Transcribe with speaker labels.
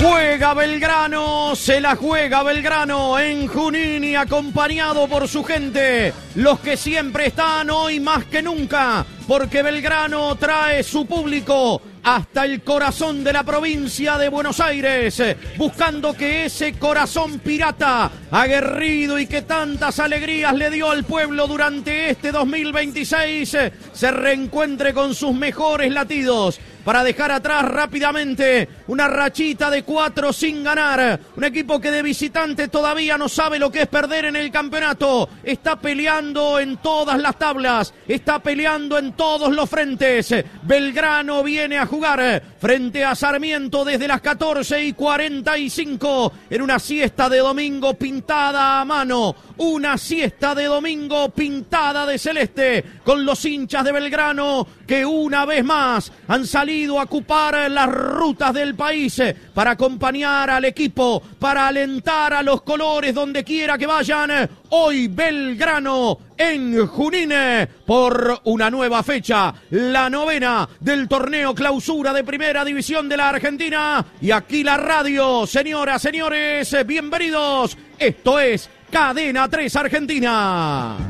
Speaker 1: Juega Belgrano, se la juega Belgrano en Junín y acompañado por su gente, los que siempre están hoy más que nunca, porque Belgrano trae su público hasta el corazón de la provincia de Buenos Aires, buscando que ese corazón pirata, aguerrido y que tantas alegrías le dio al pueblo durante este 2026, se reencuentre con sus mejores latidos, para dejar atrás rápidamente una rachita de 4 sin ganar. Un equipo que de visitante todavía no sabe lo que es perder en el campeonato. Está peleando en todas las tablas, está peleando en todos los frentes. Belgrano viene a jugar frente a Sarmiento desde las 14:45 en una siesta de domingo pintada a mano. Una siesta de domingo pintada de celeste, con los hinchas de Belgrano que una vez más han salido a ocupar las rutas del país para acompañar al equipo, para alentar a los colores donde quiera que vayan. Hoy Belgrano en Junín por una nueva fecha, la 9ª del torneo clausura de Primera División de la Argentina. Y aquí la radio, señoras, señores, bienvenidos. Esto es Cadena 3 Argentina.